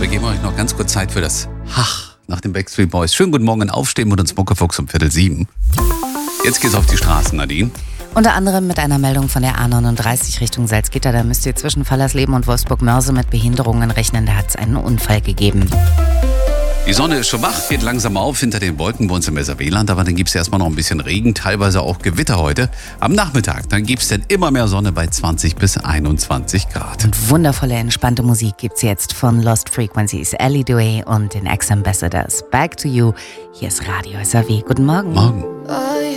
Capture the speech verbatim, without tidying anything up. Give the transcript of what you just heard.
wir geben euch noch ganz kurz Zeit für das Hach nach den Backstreet Boys. Schönen guten Morgen, aufstehen mit uns Muckefuchs um Viertel sieben. Jetzt geht's auf die Straßen, Nadine. Unter anderem mit einer Meldung von der A neununddreißig Richtung Salzgitter. Da müsst ihr zwischen Fallersleben und Wolfsburg-Mörse mit Behinderungen rechnen. Da hat es einen Unfall gegeben. Die Sonne ist schon wach, geht langsam auf hinter den Wolken bei uns im S R W-Land, aber dann gibt es erstmal noch ein bisschen Regen, teilweise auch Gewitter heute. Am Nachmittag, dann gibt es dann immer mehr Sonne bei zwanzig bis einundzwanzig Grad. Und wundervolle, entspannte Musik gibt's jetzt von Lost Frequencies, Ellie Dewey und den Ex-Ambassadors. Back to You. Hier ist Radio S R W. Guten Morgen. Morgen.